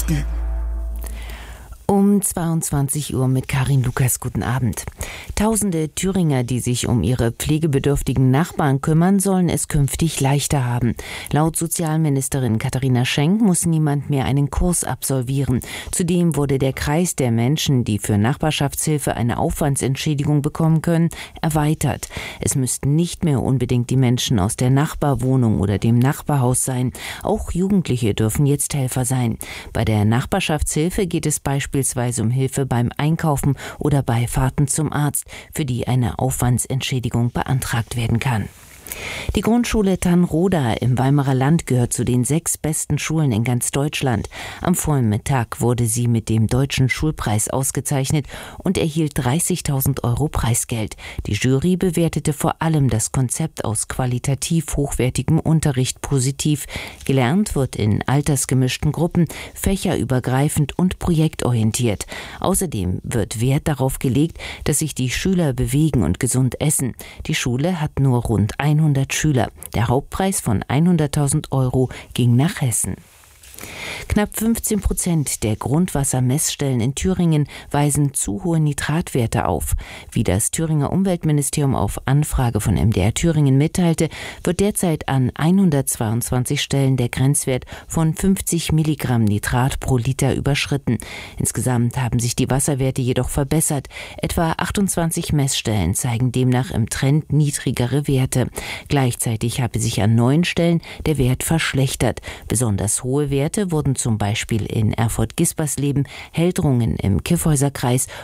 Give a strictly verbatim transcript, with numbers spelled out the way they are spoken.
Nachrichten. Um zweiundzwanzig Uhr mit Karin Lukas. Guten Abend. Tausende Thüringer, die sich um ihre pflegebedürftigen Nachbarn kümmern, sollen es künftig leichter haben. Laut Sozialministerin Katharina Schenk muss niemand mehr einen Kurs absolvieren. Zudem wurde der Kreis der Menschen, die für Nachbarschaftshilfe eine Aufwandsentschädigung bekommen können, erweitert. Es müssten nicht mehr unbedingt die Menschen aus der Nachbarwohnung oder dem Nachbarhaus sein. Auch Jugendliche dürfen jetzt Helfer sein. Bei der Nachbarschaftshilfe geht es beispielsweise beispielsweise um Hilfe beim Einkaufen oder bei Fahrten zum Arzt, für die eine Aufwandsentschädigung beantragt werden kann. Die Grundschule Tannroda im Weimarer Land gehört zu den sechs besten Schulen in ganz Deutschland. Am Vormittag wurde sie mit dem Deutschen Schulpreis ausgezeichnet und erhielt dreißigtausend Euro Preisgeld. Die Jury bewertete vor allem das Konzept aus qualitativ hochwertigem Unterricht positiv. Gelernt wird in altersgemischten Gruppen, fächerübergreifend und projektorientiert. Außerdem wird Wert darauf gelegt, dass sich die Schüler bewegen und gesund essen. Die Schule hat nur rund hundert Schüler. Der Hauptpreis von hunderttausend Euro ging nach Hessen. Knapp fünfzehn Prozent der Grundwassermessstellen in Thüringen weisen zu hohe Nitratwerte auf. Wie das Thüringer Umweltministerium auf Anfrage von M D R Thüringen mitteilte, wird derzeit an hundertzweiundzwanzig Stellen der Grenzwert von fünfzig Milligramm Nitrat pro Liter überschritten. Insgesamt haben sich die Wasserwerte jedoch verbessert. Etwa achtundzwanzig Messstellen zeigen demnach im Trend niedrigere Werte. Gleichzeitig habe sich an neun Stellen der Wert verschlechtert. Besonders hohe Werte wurden zum Beispiel in Erfurt-Gispersleben, Heldrungen im Kyffhäuserkreis